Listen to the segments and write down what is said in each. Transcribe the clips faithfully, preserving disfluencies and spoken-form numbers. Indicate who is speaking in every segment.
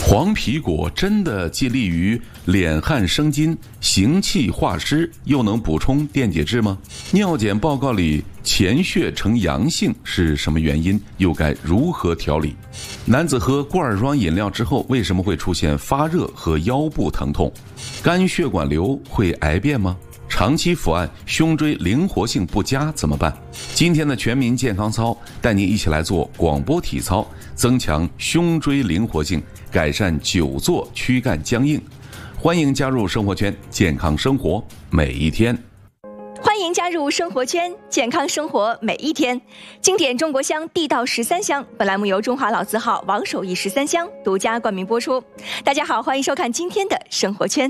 Speaker 1: 黄皮果真的既利于敛汗生津、行气化湿，又能补充电解质吗？尿检报告里前血呈阳性是什么原因？又该如何调理？男子喝罐装饮料之后为什么会出现发热和腰部疼痛？肝血管瘤会癌变吗？长期伏案，胸椎灵活性不佳怎么办？今天的全民健康操带您一起来做广播体操，增强胸椎灵活性，改善久坐躯干僵硬。欢迎加入生活圈，健康生活每一天。
Speaker 2: 欢迎加入生活圈，健康生活每一天。经典中国香，地道十三香。本栏目由中华老字号王守义十三香独家冠名播出。大家好，欢迎收看今天的生活圈。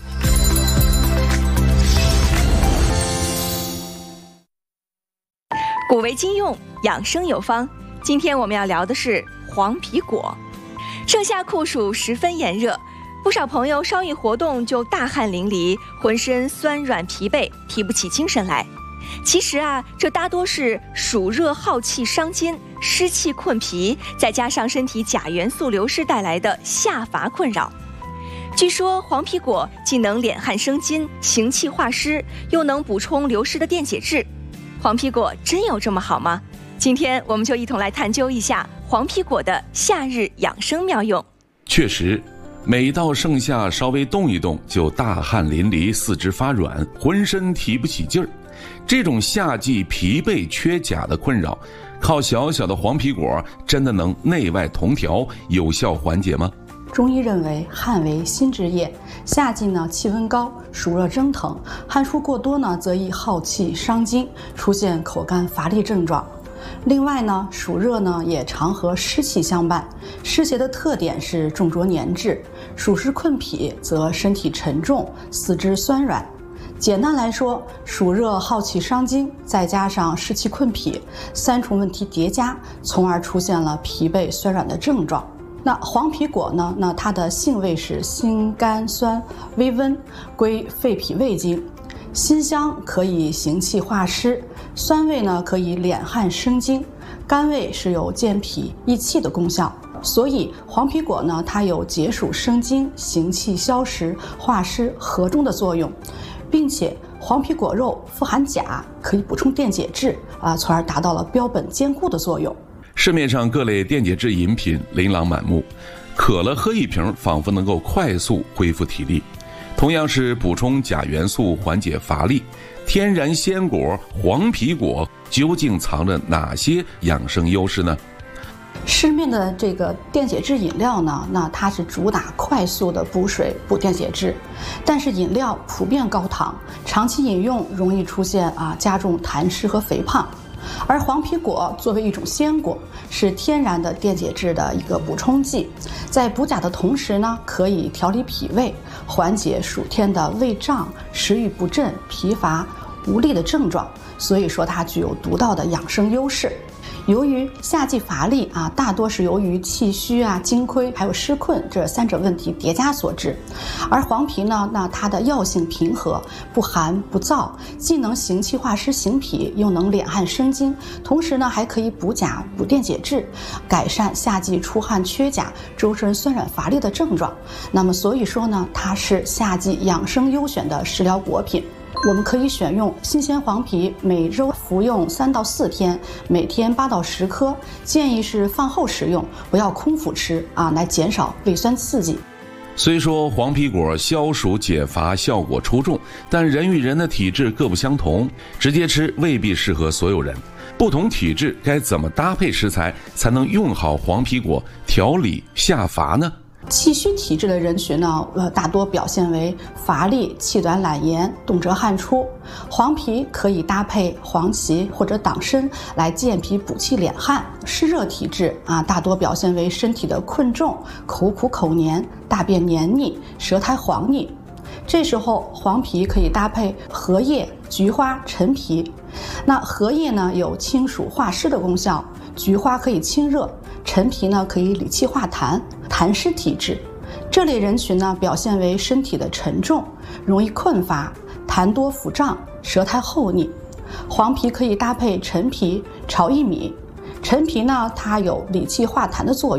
Speaker 2: 古为今用，养生有方。今天我们要聊的是黄皮果。盛夏酷暑十分炎热，不少朋友稍一活动就大汗淋漓，浑身酸软疲惫，提不起精神来。其实啊，这大多是暑热耗气伤筋，湿气困脾，再加上身体钾元素流失带来的下乏困扰。据说黄皮果既能敛汗生津、行气化湿，又能补充流失的电解质。黄皮果真有这么好吗？今天我们就一同来探究一下黄皮果的夏日养生妙用。
Speaker 1: 确实，每到盛夏稍微动一动就大汗淋漓，四肢发软，浑身提不起劲儿。这种夏季疲惫缺钾的困扰，靠小小的黄皮果真的能内外同调，有效缓解吗？
Speaker 3: 中医认为汗为心之液，夏季呢气温高，暑热蒸腾，汗出过多呢则易耗气伤筋，出现口干乏力症状。另外呢，暑热呢也常和湿气相伴，湿邪的特点是重浊粘滞，暑湿困脾则身体沉重，四肢酸软。简单来说，暑热耗气伤筋，再加上湿气困脾，三重问题叠加，从而出现了疲惫酸软的症状。那黄皮果呢？那它的性味是辛甘酸微温，归肺脾胃经。辛香可以行气化湿，酸味呢可以敛汗生津，甘味是有健脾益气的功效。所以黄皮果呢，它有解暑生津、行气消食、化湿和中的作用，并且黄皮果肉富含钾，可以补充电解质啊，从而达到了标本兼顾的作用。
Speaker 1: 市面上各类电解质饮品琳琅满目，渴了喝一瓶仿佛能够快速恢复体力。同样是补充钾元素缓解乏力，天然鲜果黄皮果究竟藏着哪些养生优势呢？
Speaker 3: 市面的这个电解质饮料呢，那它是主打快速的补水补电解质，但是饮料普遍高糖，长期饮用容易出现啊加重痰湿和肥胖。而黄皮果作为一种鲜果，是天然的电解质的一个补充剂，在补钾的同时呢，可以调理脾胃，缓解暑天的胃胀、食欲不振、疲乏无力的症状，所以说它具有独到的养生优势。由于夏季乏力啊，大多是由于气虚啊、精亏还有湿困这三者问题叠加所致。而黄皮呢，那它的药性平和，不寒不燥，既能行气化湿行脾，又能敛汗生津，同时呢还可以补钾补电解质，改善夏季出汗缺钾、周身酸软乏力的症状。那么所以说呢，它是夏季养生优选的食疗果品。我们可以选用新鲜黄皮，每周服用三到四天，每天八到十颗，建议是饭后食用，不要空腹吃啊，来减少胃酸刺激。
Speaker 1: 虽说黄皮果消暑解乏效果出众，但人与人的体质各不相同，直接吃未必适合所有人。不同体质该怎么搭配食材才能用好黄皮果调理下乏呢？
Speaker 3: 气虚体质的人群呢，呃，大多表现为乏力、气短、懒言、动辄汗出。黄皮可以搭配黄芪或者党参来健脾补气敛汗。湿热体质啊，大多表现为身体的困重、口苦口黏、大便黏腻、舌苔黄腻。这时候黄皮可以搭配荷叶、菊花、陈皮。那荷叶呢有清暑化湿的功效，菊花可以清热，陈皮呢可以理气化痰。痰湿体质这类人群呢，表现为身体的沉重，容易困乏，痰多腹胀，舌苔厚腻。黄皮可以搭配陈皮炒薏米。陈皮呢，它有理气化痰的作用，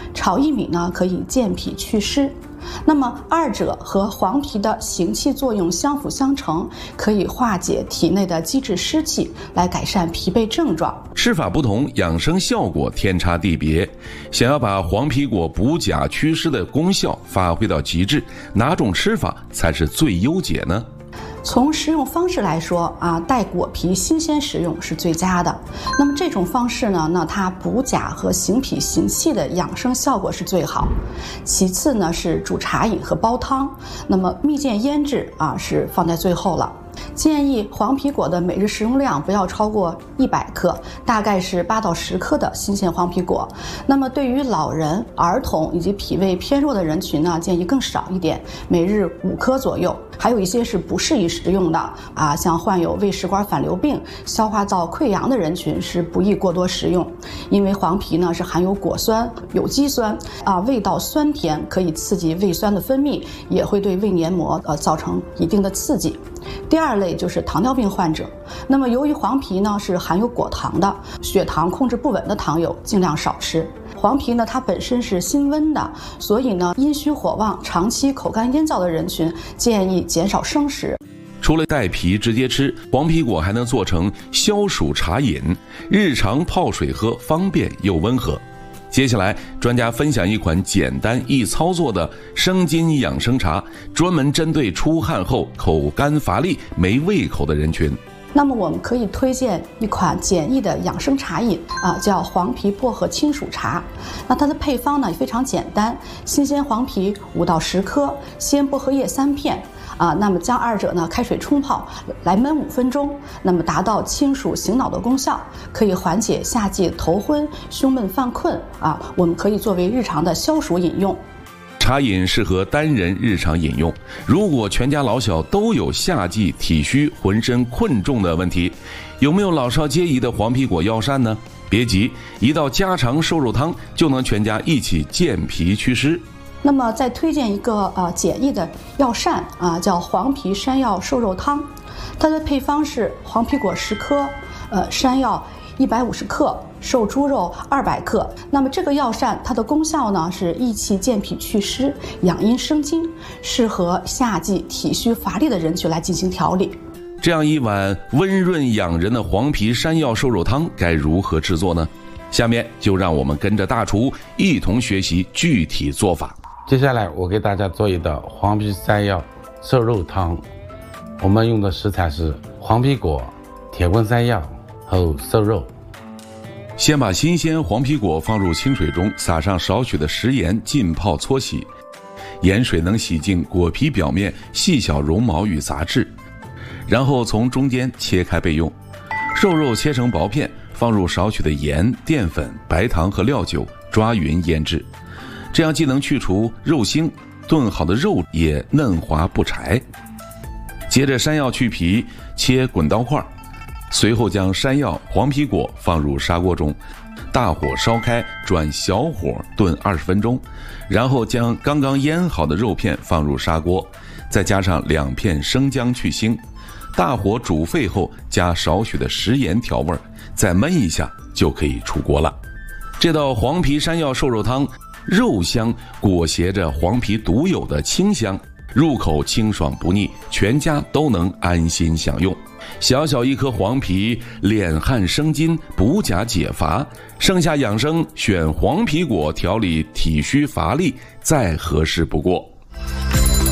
Speaker 3: 炒薏米呢可以健脾祛湿。那么二者和黄皮的行气作用相辅相成，可以化解体内的积滞湿气，来改善疲惫症状。
Speaker 1: 吃法不同，养生效果天差地别。想要把黄皮果补钾祛湿的功效发挥到极致，哪种吃法才是最优解呢？
Speaker 3: 从食用方式来说啊，带果皮新鲜食用是最佳的。那么这种方式呢，那它补钾和行脾行气的养生效果是最好。其次呢是煮茶饮和煲汤，那么蜜饯腌制啊是放在最后了。建议黄皮果的每日食用量不要超过一百克，大概是八到十克的新鲜黄皮果。那么对于老人、儿童以及脾胃偏弱的人群呢，建议更少一点，每日五颗左右。还有一些是不适宜食用的啊，像患有胃食管反流病、消化道溃疡的人群是不宜过多食用，因为黄皮呢是含有果酸、有机酸啊，味道酸甜，可以刺激胃酸的分泌，也会对胃黏膜呃造成一定的刺激。第二类就是糖尿病患者，那么由于黄皮呢是含有果糖的，血糖控制不稳的糖友尽量少吃。黄皮呢它本身是辛温的，所以呢阴虚火旺、长期口干咽燥的人群建议减少生食。
Speaker 1: 除了带皮直接吃，黄皮果还能做成消暑茶饮，日常泡水喝，方便又温和。接下来专家分享一款简单易操作的生津养生茶，专门针对出汗后口干乏力、没胃口的人群。
Speaker 3: 那么我们可以推荐一款简易的养生茶饮啊，叫黄皮薄荷清暑茶。那它的配方呢也非常简单，新鲜黄皮五到十颗，鲜薄荷叶三片啊，那么将二者呢开水冲泡，来焖五分钟，那么达到清暑醒脑的功效，可以缓解夏季头昏、胸闷犯困啊，我们可以作为日常的消暑饮用。
Speaker 1: 茶饮适合单人日常饮用，如果全家老小都有夏季体虚、浑身困重的问题，有没有老少皆宜的黄皮果药膳呢？别急，一道家常瘦肉汤就能全家一起健脾祛湿。
Speaker 3: 那么再推荐一个呃简易的药膳啊，叫黄皮山药瘦肉汤，它的配方是黄皮果十颗，呃山药一百五十克，瘦猪肉二百克。那么这个药膳它的功效呢是益气健脾祛湿、养阴生津，适合夏季体虚乏力的人群来进行调理。
Speaker 1: 这样一碗温润养人的黄皮山药瘦肉汤该如何制作呢？下面就让我们跟着大厨一同学习具体做法。
Speaker 4: 接下来我给大家做一道黄皮山药瘦肉汤，我们用的食材是黄皮果、铁棍山药和瘦肉。
Speaker 1: 先把新鲜黄皮果放入清水中，撒上少许的食盐，浸泡搓洗，盐水能洗净果皮表面细小绒毛与杂质，然后从中间切开备用。瘦肉切成薄片，放入少许的盐、淀粉、白糖和料酒，抓匀腌制，这样既能去除肉腥，炖好的肉也嫩滑不柴。接着山药去皮，切滚刀块，随后将山药、黄皮果放入砂锅中，大火烧开，转小火炖二十分钟，然后将刚刚腌好的肉片放入砂锅，再加上两片生姜去腥，大火煮沸后加少许的食盐调味，再焖一下就可以出锅了。这道黄皮山药瘦肉汤，肉香裹挟着黄皮独有的清香，入口清爽不腻，全家都能安心享用。小小一颗黄皮，敛汗生津，补钾解乏，盛夏养生选黄皮果调理体虚乏力，再合适不过。